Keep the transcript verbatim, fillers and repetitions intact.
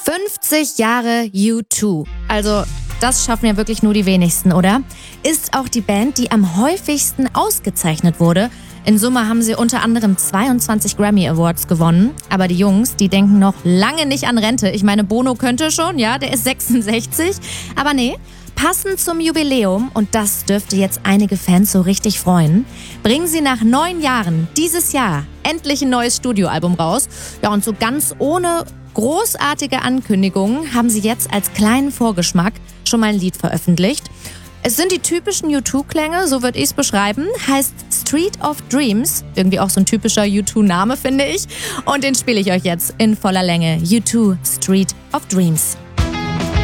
fünfzig Jahre U zwei. Also das schaffen ja wirklich nur die wenigsten, oder? Ist auch die Band, die am häufigsten ausgezeichnet wurde. In Summe haben sie unter anderem zweiundzwanzig Grammy Awards gewonnen. Aber die Jungs, die denken noch lange nicht an Rente. Ich meine, Bono könnte schon, ja, der ist sechsundsechzig. Aber nee, passend zum Jubiläum, und das dürfte jetzt einige Fans so richtig freuen, bringen sie nach neun Jahren dieses Jahr endlich ein neues Studioalbum raus. Ja, und so ganz ohne großartige Ankündigungen haben sie jetzt als kleinen Vorgeschmack schon mal ein Lied veröffentlicht. Es sind die typischen U zwei Klänge, so würde ich es beschreiben. Heißt Street of Dreams. Irgendwie auch so ein typischer U zwei Name, finde ich. Und den spiele ich euch jetzt in voller Länge. U zwei Street of Dreams.